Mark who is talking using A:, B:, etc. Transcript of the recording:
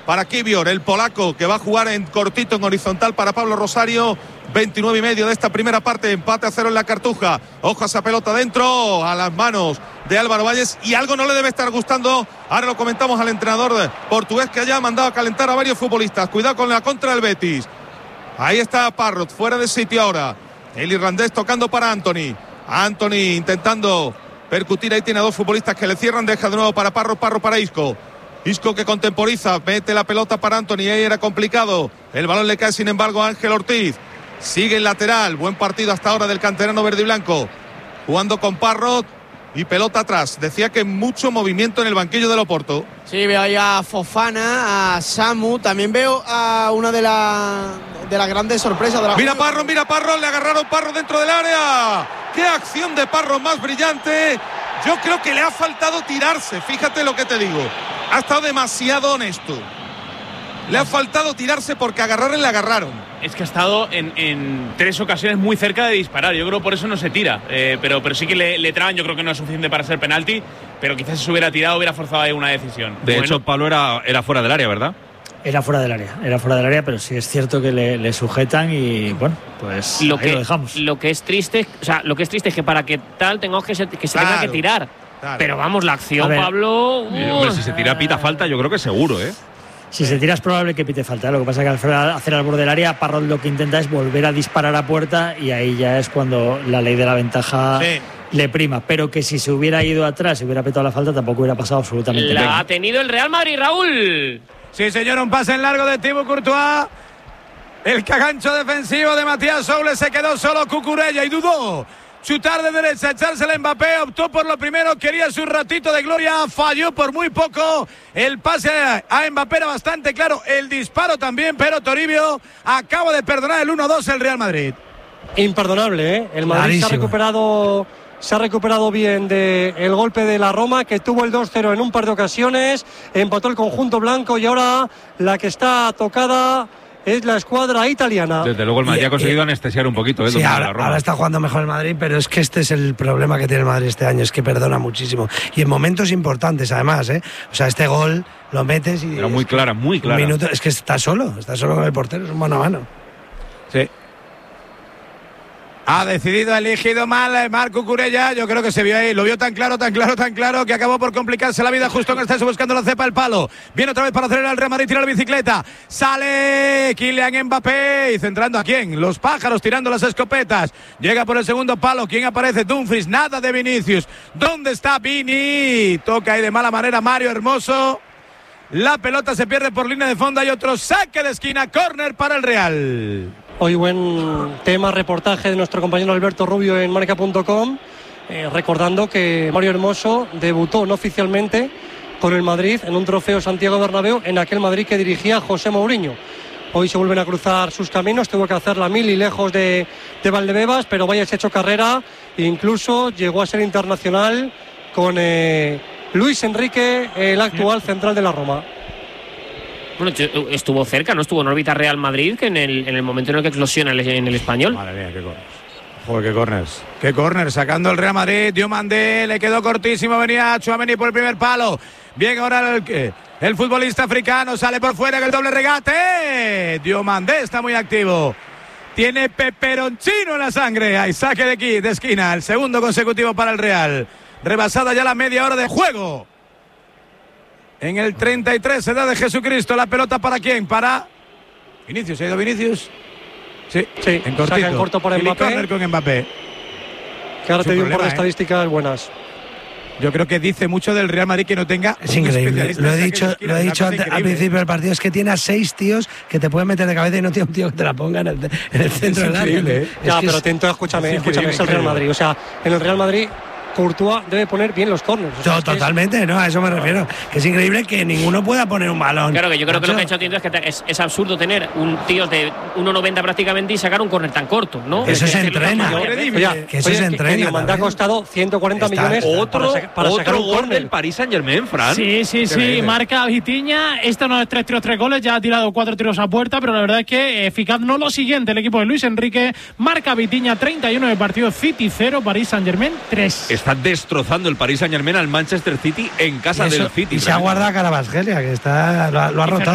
A: para Kiwior, el polaco, que va a jugar en cortito, en horizontal para Pablo Rosario. 29:30 de esta primera parte, empate a 0 en la Cartuja. Ojo a esa pelota dentro, a las manos de Álvaro Valles, y algo no le debe estar gustando. Ahora lo comentamos al entrenador portugués, que haya mandado a calentar a varios futbolistas. Cuidado con la contra del Betis. Ahí está Parrot, fuera de sitio ahora. El irlandés tocando para Anthony intentando percutir. Ahí tiene a dos futbolistas que le cierran. Deja de nuevo para Parrot para Isco que contemporiza, mete la pelota para Anthony. Ahí era complicado, el balón le cae sin embargo a Ángel Ortiz. Sigue el lateral, buen partido hasta ahora del canterano verde y blanco, jugando con Parrot y pelota atrás. Decía que mucho movimiento en el banquillo del Oporto.
B: Sí, veo ahí a Fofana, a Samu, también veo a una de las grandes sorpresas de la...
A: Mira Parrot, le agarraron Parrot dentro del área. ¡Qué acción de Parrot más brillante! Yo creo que le ha faltado tirarse, fíjate lo que te digo. Ha estado demasiado honesto. Le ha faltado tirarse, porque agarrarle le agarraron.
C: Es que ha estado en 3 ocasiones muy cerca de disparar. Yo creo por eso no se tira. Pero sí que le traban. Yo creo que no es suficiente para ser penalti. Pero quizás si se hubiera tirado hubiera forzado ahí una decisión.
D: De hecho, Pablo era fuera del área, ¿verdad?
E: Era fuera del área, pero sí es cierto que le sujetan y bueno, pues lo dejamos.
F: Lo que es triste es que para que tal tengamos que se tenga que tirar. Claro. Pero vamos, la acción, Pablo.
D: Hombre, si se tira pita falta, yo creo que seguro, ¿eh?
E: Si se tira es probable que pite falta. Lo que pasa es que al hacer al borde del área, Parrot lo que intenta es volver a disparar a puerta, y ahí ya es cuando la ley de la ventaja le prima. Pero que si se hubiera ido atrás, si hubiera petado la falta, tampoco hubiera pasado absolutamente nada.
F: La ha tenido el Real Madrid, Raúl.
G: Sí, señor, un pase en largo de Thibaut Courtois. El cagancho defensivo de Matías Soule, se quedó solo Cucurella y dudó. Chutar de derecha, echársela a Mbappé, optó por lo primero, quería su ratito de gloria, falló por muy poco. El pase a Mbappé era bastante claro, el disparo también, pero Toribio acaba de perdonar el 1-2 el Real Madrid.
H: Imperdonable, ¿eh? El Madrid se ha recuperado bien del golpe de la Roma, que tuvo el 2-0 en un par de ocasiones, empató el conjunto blanco, y ahora la que está tocada es la escuadra italiana.
D: Desde luego el Madrid ha conseguido anestesiar un poquito.
I: Sí, ahora está jugando mejor el Madrid, pero es que este es el problema que tiene el Madrid este año, es que perdona muchísimo. Y en momentos importantes, además, ¿eh? O sea, este gol lo metes y...
D: Era muy clara.
I: Un minuto, es que está solo con el portero, es un mano a mano.
G: Sí. Ha elegido mal Marc Cucurella. Yo creo que se vio ahí, lo vio tan claro, que acabó por complicarse la vida justo en el exceso, buscando la cepa el palo. Viene otra vez para acelerar el Real Madrid, tira la bicicleta. Sale Kylian Mbappé, y centrando a quién, los pájaros tirando las escopetas. Llega por el segundo palo, ¿quién aparece? Dumfries, nada de Vinicius. ¿Dónde está Vini? Toca ahí de mala manera Mario Hermoso. La pelota se pierde por línea de fondo. Hay otro saque de esquina, córner para el Real.
H: Hoy buen tema, reportaje de nuestro compañero Alberto Rubio en marca.com, recordando que Mario Hermoso debutó no oficialmente con el Madrid en un trofeo Santiago Bernabéu, en aquel Madrid que dirigía José Mourinho. Hoy se vuelven a cruzar sus caminos, tuvo que hacer la mil y lejos de Valdebebas, pero vaya, se ha hecho carrera, e incluso llegó a ser internacional con Luis Enrique, el actual central de la Roma.
F: Bueno, estuvo cerca, ¿no? Estuvo en órbita Real Madrid, que en el momento en el que eclosiona en el Español.
G: Madre mía, qué corners. Joder, qué corners. Sacando el Real Madrid. Diomandé, le quedó cortísimo. Venía Tchouaméni por el primer palo. Bien, ahora el futbolista africano sale por fuera en el doble regate. Diomandé está muy activo. Tiene peperoncino en la sangre. Hay saque de esquina. El segundo consecutivo para el Real. Rebasada ya la media hora de juego. En el 33, edad de Jesucristo. La pelota para quién, para Vinicius. ¿Ha ido Vinicius? Sí, en cortito.
H: Saca en corto por Mbappé.
G: Con Mbappé.
H: Que ahora te dio un par de estadísticas buenas.
G: Yo creo que dice mucho del Real Madrid que no tenga.
I: Es increíble. Lo he dicho al principio del partido. Es que tiene a 6 tíos que te pueden meter de cabeza, y no tiene un tío que te la ponga en el centro del área.
H: Ya, pero escúchame, es el Real Madrid. O sea, en el Real Madrid Courtois debe poner bien los córners.
I: Totalmente, no, a eso me refiero. Que es increíble que ninguno pueda poner un balón.
F: Claro, que yo creo que lo que ha hecho Tinto es que es absurdo tener un tío de 1,90 prácticamente y sacar un córner tan corto, ¿no?
I: Eso se entrena.
H: Que eso se entrena. Que ha costado 140 millones para sacar un
D: gol del Paris Saint-Germain, Fran.
J: Sí, marca Vitinha. Esto no es 3 tiros, 3 goles. Ya ha tirado 4 tiros a puerta, pero la verdad es que eficaz no lo siguiente el equipo de Luis Enrique. Marca Vitinha, 31 de partido, City 0, Paris Saint-Germain 3.
D: Está destrozando el Paris Saint-Germain al Manchester City en casa del City.
I: Y se ha guardado a Kvaratskhelia, que lo ha roto.